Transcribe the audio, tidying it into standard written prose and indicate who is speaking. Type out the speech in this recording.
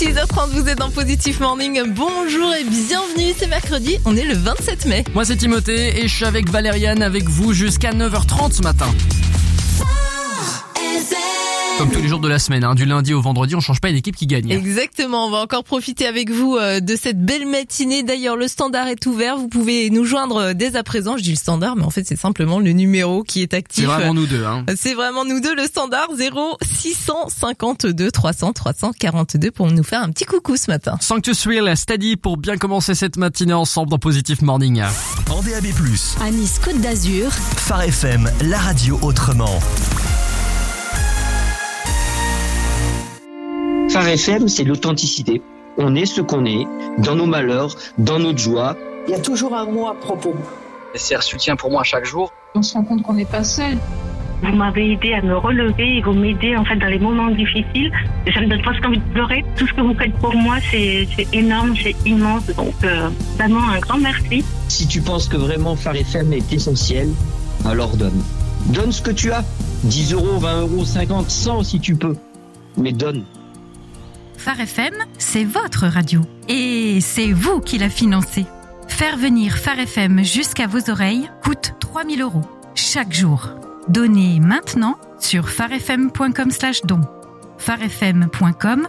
Speaker 1: 6h30, vous êtes dans Positif Morning. Bonjour et bienvenue, c'est mercredi, on est le 27 mai.
Speaker 2: Moi c'est Timothée et je suis avec Valériane avec vous jusqu'à 9h30 ce matin. Comme tous les jours de la semaine, du lundi au vendredi, on change pas une équipe qui gagne.
Speaker 1: Exactement, on va encore profiter avec vous de cette belle matinée. D'ailleurs, le standard est ouvert, vous pouvez nous joindre dès à présent. Je dis le standard, mais en fait c'est simplement le numéro qui est actif.
Speaker 2: C'est vraiment nous deux.
Speaker 1: C'est vraiment nous deux, le standard 0652 300 342 pour nous faire un petit coucou ce matin.
Speaker 2: Sanctus Will, Steady pour bien commencer cette matinée ensemble dans Positif Morning.
Speaker 3: En DAB+,
Speaker 4: à Nice Côte d'Azur,
Speaker 3: Phare FM, la radio autrement.
Speaker 5: Phare FM, c'est l'authenticité. On est ce qu'on est, dans nos malheurs, dans notre joie.
Speaker 6: Il y a toujours un mot à propos.
Speaker 7: C'est un soutien pour moi chaque jour.
Speaker 8: On se rend compte qu'on n'est pas seul.
Speaker 9: Vous m'avez aidé à me relever et vous m'aidez en fait dans les moments difficiles. Ça me donne presque envie de pleurer. Tout ce que vous faites pour moi, c'est énorme, c'est immense. Donc vraiment un grand merci.
Speaker 5: Si tu penses que vraiment Phare FM est essentiel, alors donne. Donne ce que tu as. 10 euros, 20 euros, 50, 100 si tu peux. Mais donne.
Speaker 10: Phare FM, c'est votre radio. Et c'est vous qui la financez. Faire venir Phare FM jusqu'à vos oreilles coûte 3 000 € chaque jour. Donnez maintenant sur pharefm.com/don. pharefm.com